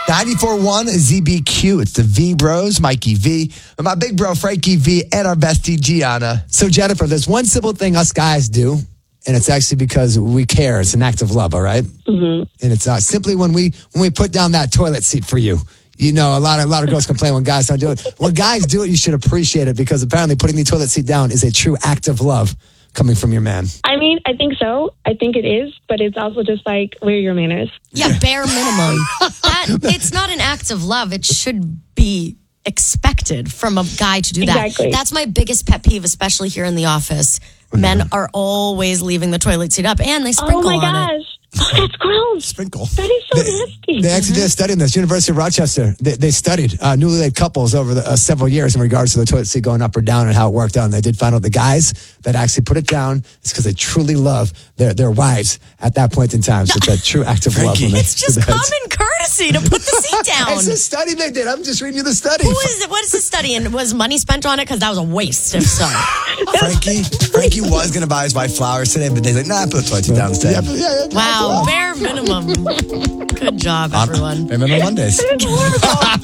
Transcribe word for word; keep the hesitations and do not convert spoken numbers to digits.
ninety-four point one Z B Q. It's the V Bros, Mikey V, and my big bro, Frankie V, and our bestie, Gianna. So, Jennifer, there's one simple thing us guys do, and it's actually because we care. It's an act of love, all right? Mm-hmm. And it's uh, simply when we when we put down that toilet seat for you. You know, a lot of a lot of girls complain when guys don't do it. When guys do it, you should appreciate it because apparently putting the toilet seat down is a true act of love coming from your man. I mean, I think so. I think it is, but it's also just like, where are your manners? Yeah, bare minimum. That, it's not an act of love. It should be expected from a guy to do that. Exactly. That's my biggest pet peeve, especially here in the office. Men are always leaving the toilet seat up and they sprinkle oh my on it. gosh. Oh, that's gross. Sprinkle. That is so They, nasty. they actually did a study on this. University of Rochester, they, they studied uh, newly couples over the, uh, several years in regards to the toilet seat going up or down and how it worked out. And they did find out the guys that actually put it down is because they truly love their, their wives at that point in time. So it's a true act of love. when they It's just do that. common courtesy to put the seat down. It's a study they did. I'm just reading you the study. Who is it? What is the study? And was money spent on it? Because that was a waste, if so. Frankie, Frankie was going to buy his wife flowers today, but he's like, nah, put the toilet seat down instead. Yeah, yeah, yeah, Wow, bare minimum. Good job, everyone. Payment on Mondays. It's horrible.